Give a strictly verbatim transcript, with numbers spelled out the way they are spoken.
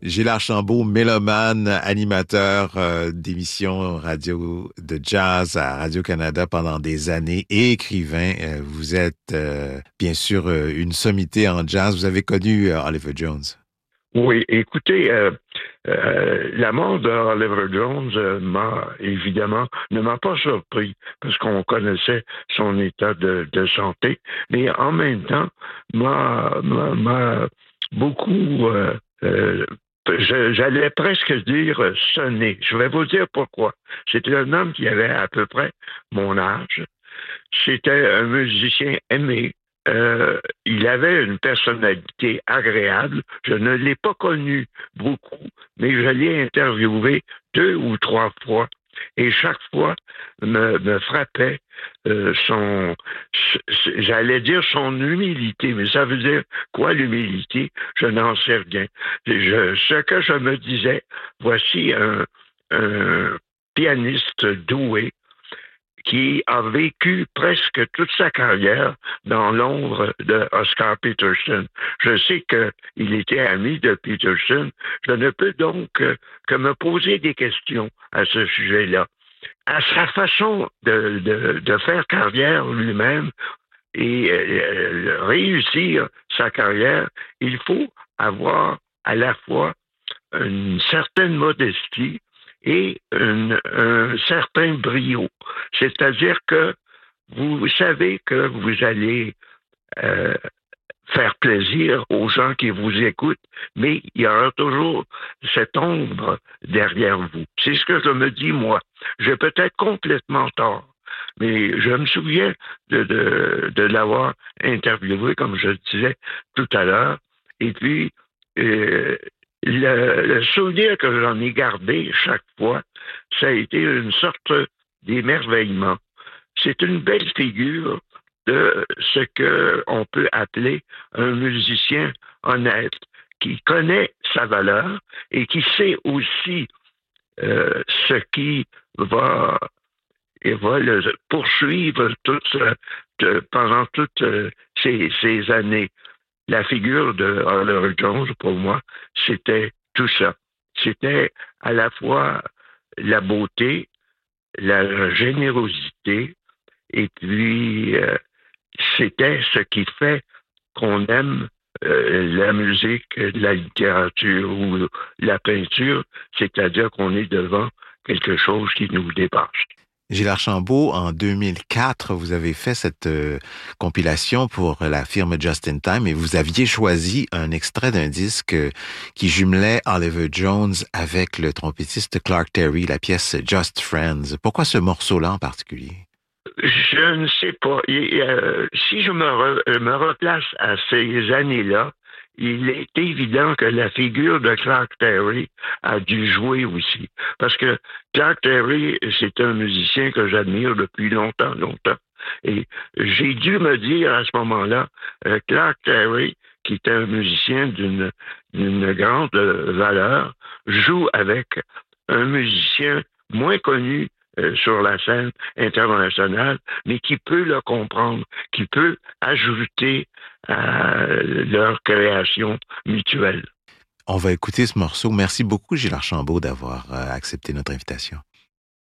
Gilles Archambault, mélomane, animateur euh, d'émissions radio de jazz à Radio-Canada pendant des années et écrivain. Euh, vous êtes euh, bien sûr euh, une sommité en jazz. Vous avez connu euh, Oliver Jones. Oui, écoutez, euh, euh, la mort d'Oliver Jones euh, m'a évidemment ne m'a pas surpris parce qu'on connaissait son état de, de santé, mais en même temps m'a m'a, m'a beaucoup euh, euh, je- j'allais presque dire euh, sonné. Je vais vous dire pourquoi. C'était un homme qui avait à peu près mon âge. C'était un musicien aimé. Euh, il avait une personnalité agréable. Je ne l'ai pas connu beaucoup, mais je l'ai interviewé deux ou trois fois. Et chaque fois me, me frappait euh, son, j'allais dire son humilité, mais ça veut dire quoi l'humilité? Je n'en sais rien. Je, ce que je me disais, voici un, un pianiste doué qui a vécu presque toute sa carrière dans l'ombre de Oscar Peterson. Je sais qu'il était ami de Peterson. Je ne peux donc que, que me poser des questions à ce sujet-là. À sa façon de, de, de faire carrière lui-même et euh, réussir sa carrière, il faut avoir à la fois une certaine modestie et une, un certain brio. C'est-à-dire que vous savez que vous allez euh, faire plaisir aux gens qui vous écoutent, mais il y aura toujours cette ombre derrière vous. C'est ce que je me dis, moi. J'ai peut-être complètement tort, mais je me souviens de, de, de l'avoir interviewé, comme je le disais tout à l'heure, et puis euh, le, le souvenir que j'en ai gardé chaque fois, ça a été une sorte d'émerveillement. C'est une belle figure de ce qu'on peut appeler un musicien honnête, qui connaît sa valeur et qui sait aussi euh, ce qui va, et va le poursuivre toute, euh, pendant toutes euh, ces, ces années. La figure de Oliver Jones, pour moi, c'était tout ça. C'était à la fois la beauté, la générosité, et puis euh, c'était ce qui fait qu'on aime euh, la musique, la littérature ou la peinture, c'est-à-dire qu'on est devant quelque chose qui nous dépasse. Gilles Archambault, en deux mille quatre, vous avez fait cette euh, compilation pour la firme Just in Time et vous aviez choisi un extrait d'un disque euh, qui jumelait Oliver Jones avec le trompettiste Clark Terry, la pièce Just Friends. Pourquoi ce morceau-là en particulier? Je ne sais pas. Et, euh, si je me, re, me replace à ces années-là, il est évident que la figure de Clark Terry a dû jouer aussi. Parce que Clark Terry, c'est un musicien que j'admire depuis longtemps, longtemps. Et j'ai dû me dire à ce moment-là, euh, Clark Terry, qui est un musicien d'une, d'une grande valeur, joue avec un musicien moins connu euh, sur la scène internationale, mais qui peut le comprendre, qui peut ajouter à leur création mutuelle. On va écouter ce morceau. Merci beaucoup, Gilles Archambault, d'avoir euh, accepté notre invitation.